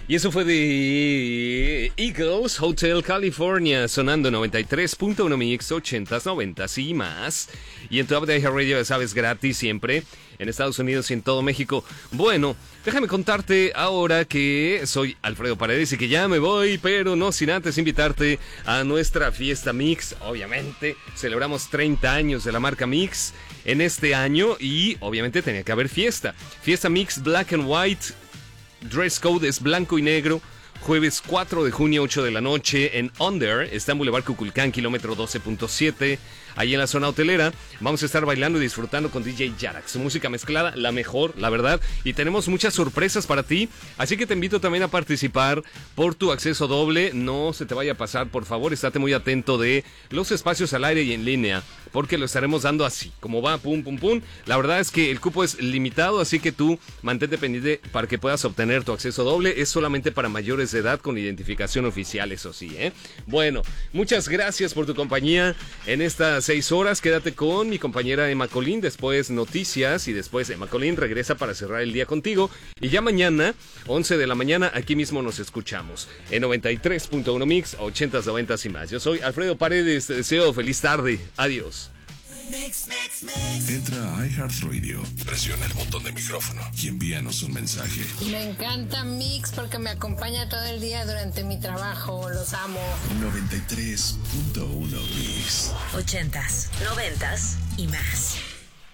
Y eso fue de Eagles, Hotel California, sonando 93.1 Mix, 80s, 90s y más. Y en tu app de iHeartRadio, ya sabes, gratis siempre, en Estados Unidos y en todo México. Bueno, déjame contarte ahora que soy Alfredo Paredes y que ya me voy, pero no sin antes invitarte a nuestra fiesta Mix. Obviamente, celebramos 30 años de la marca Mix en este año y obviamente tenía que haber fiesta. Fiesta Mix Black and White. Dress code es blanco y negro. Jueves 4 de junio, 8 de la noche, en Under, está en Boulevard Cuculcán, kilómetro 12.7. Ahí en la zona hotelera. Vamos a estar bailando y disfrutando con DJ Yarax. Su música mezclada, la mejor, la verdad. Y tenemos muchas sorpresas para ti. Así que te invito también a participar por tu acceso doble. No se te vaya a pasar, por favor. Estate muy atento de los espacios al aire y en línea, porque lo estaremos dando así, como va, pum, pum, pum. La verdad es que el cupo es limitado, así que tú mantente pendiente para que puedas obtener tu acceso doble. Es solamente para mayores de edad con identificación oficial, eso sí, ¿eh? Bueno, muchas gracias por tu compañía en estas 6 horas. Quédate con mi compañera Emma Colín, después noticias y después Emma Colín regresa para cerrar el día contigo. Y ya mañana, 11 de la mañana, aquí mismo nos escuchamos en 93.1 Mix, 80s, 90s y más. Yo soy Alfredo Paredes, te deseo feliz tarde. Adiós. Entra a iHeartRadio, presiona el botón de micrófono y envíanos un mensaje. Me encanta Mix porque me acompaña todo el día durante mi trabajo. Los amo. 93.1 Mix. 80s, 90s y más.